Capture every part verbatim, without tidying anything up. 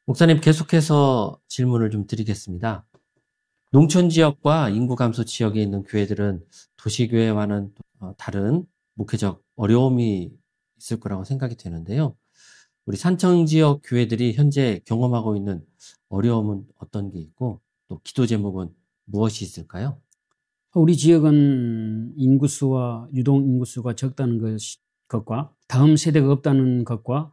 목사님, 계속해서 질문을 좀 드리겠습니다. 농촌 지역과 인구 감소 지역에 있는 교회들은 도시교회와는 다른 목회적 어려움이 있을 거라고 생각이 되는데요. 우리 산청 지역 교회들이 현재 경험하고 있는 어려움은 어떤 게 있고, 또 기도 제목은 무엇이 있을까요? 우리 지역은 인구수와 유동 인구수가 적다는 것과 다음 세대가 없다는 것과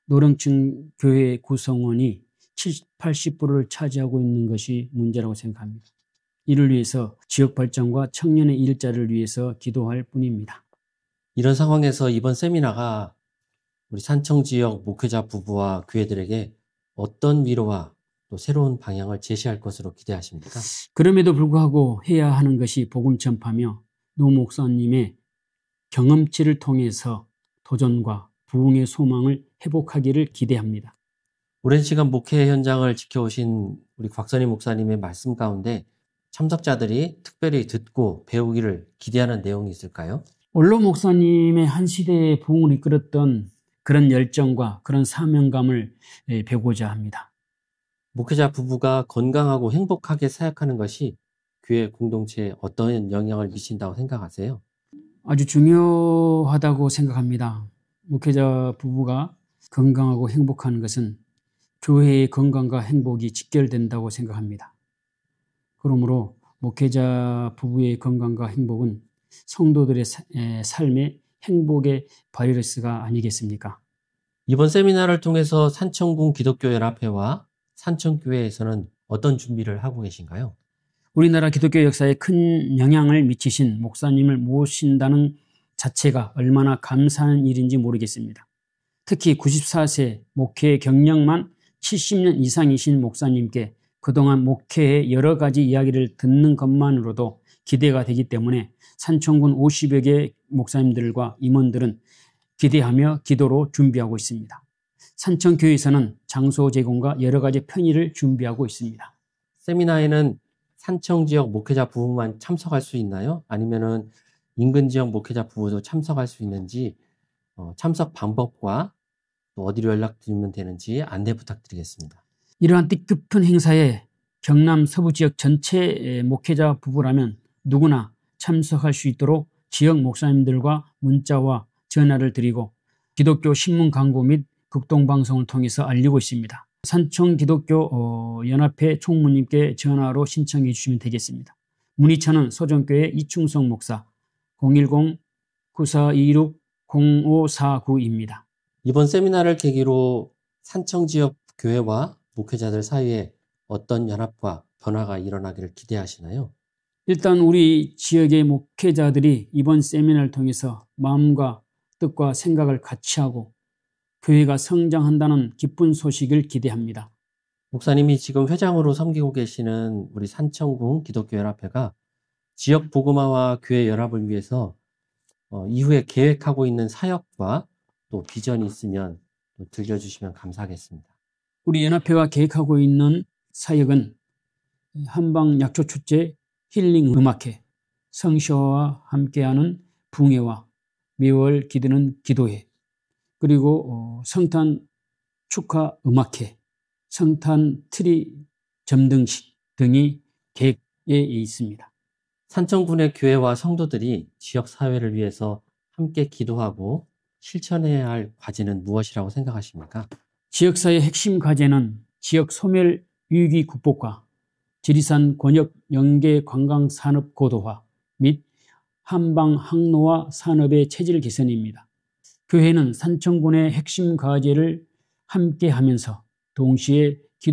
노령층 교회 구성원이 칠십, 팔십 퍼센트를 차지하고 있는 것이 문제라고 생각합니다. 이를 위해서 지역 발전과 청년의 일자리를 위해서 기도할 뿐입니다. 이런 상황에서 이번 세미나가 우리 산청 지역 목회자 부부와 교회들에게 어떤 위로와 또 새로운 방향을 제시할 것으로 기대하십니까? 그럼에도 불구하고 해야 하는 것이 복음 전파며 노 목사님의 경험치를 통해서 도전과 부흥의 소망을 회복하기를 기대합니다. 오랜 시간 목회 현장을 지켜오신 우리 곽선희 목사님의 말씀 가운데 참석자들이 특별히 듣고 배우기를 기대하는 내용이 있을까요? 원로 목사님의 한 시대의 부흥을 이끌었던 그런 열정과 그런 사명감을 배우고자 합니다. 목회자 부부가 건강하고 행복하게 사역하는 것이 교회 공동체에 어떤 영향을 미친다고 생각하세요? 아주 중요하다고 생각합니다. 목회자 부부가 건강하고 행복한 것은 교회의 건강과 행복이 직결된다고 생각합니다. 그러므로 목회자 부부의 건강과 행복은 성도들의 삶의 행복의 바이러스가 아니겠습니까? 이번 세미나를 통해서 산청군 기독교연합회와 산청교회에서는 어떤 준비를 하고 계신가요? 우리나라 기독교 역사에 큰 영향을 미치신 목사님을 모신다는 자체가 얼마나 감사한 일인지 모르겠습니다. 특히 구십사 세 목회 경력만 칠십 년 이상이신 목사님께 그동안 목회의 여러 가지 이야기를 듣는 것만으로도 기대가 되기 때문에 산청군 오십여 개 목사님들과 임원들은 기대하며 기도로 준비하고 있습니다. 산청교회에서는 장소 제공과 여러 가지 편의를 준비하고 있습니다. 세미나에는 산청 지역 목회자 부부만 참석할 수 있나요? 아니면은 인근 지역 목회자 부부도 참석할 수 있는지, 어, 참석 방법과 또 어디로 연락드리면 되는지 안내 부탁드리겠습니다. 이러한 뜻깊은 행사에 경남 서부 지역 전체 목회자 부부라면 누구나 참석할 수 있도록 지역 목사님들과 문자와 전화를 드리고 기독교 신문 광고 및 극동방송을 통해서 알리고 있습니다. 산청 기독교 연합회 총무님께 전화로 신청해 주시면 되겠습니다. 문의처는 소정교회 이충성 목사 공일공 구사이육 공오사구입니다. 이번 세미나를 계기로 산청 지역 교회와 목회자들 사이에 어떤 연합과 변화가 일어나기를 기대하시나요? 일단 우리 지역의 목회자들이 이번 세미나를 통해서 마음과 뜻과 생각을 같이 하고 교회가 성장한다는 기쁜 소식을 기대합니다. 목사님이 지금 회장으로 섬기고 계시는 우리 산청군 기독교연합회가 지역 복음화와 교회 연합을 위해서 어, 이후에 계획하고 있는 사역과 또 비전이 있으면 또 들려주시면 감사하겠습니다. 우리 연합회가 계획하고 있는 사역은 한방 약초 축제 힐링 음악회, 성시와 함께하는 붕회와 매월 기도는 기도회, 그리고 성탄 축하 음악회, 성탄 트리 점등식 등이 계획에 있습니다. 산청군의 교회와 성도들이 지역 사회를 위해서 함께 기도하고 실천해야 할 과제는 무엇이라고 생각하십니까? 지역사회의 핵심 과제는 지역 소멸 위기 극복과 지리산 권역 연계 관광산업 고도화 및 한방 항로화 산업의 체질 개선입니다. 교회는 산청군의 핵심 과제를 함께 하면서 동시에